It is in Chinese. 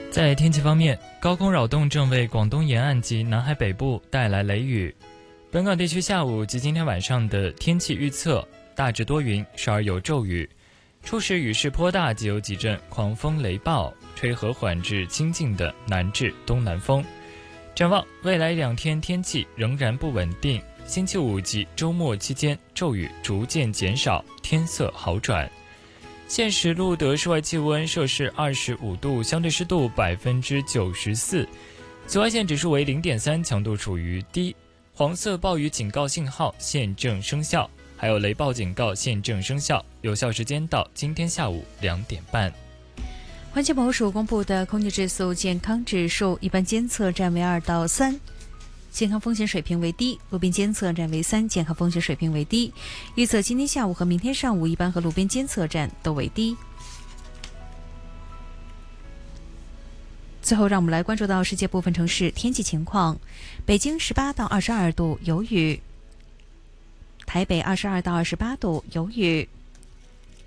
在天气方面，高空扰动正为广东沿岸及南海北部带来雷雨。本港地区下午及今天晚上的天气预测大致多云，时而有骤雨，初时雨势颇大，及有几阵狂风雷暴，吹和缓至清劲的南至东南风。展望未来2天天气仍然不稳定，星期五及周末期间骤雨逐渐减少，天色好转。现时录得室外气温摄氏25度，相对湿度94%，紫外线指数为0.3，强度处于低。黄色暴雨警告信号现正生效，还有雷暴警告现正生效，有效时间到今天下午2点半。 环境保护署公布的空气质素健康指数，一般监测站为2到3，健康风险水平为低；路边监测站为3，健康风险水平为低。预测今天下午和明天上午，一般和路边监测站都为低。最后，让我们来关注到世界部分城市天气情况：北京18到22度有雨，台北22到28度有雨。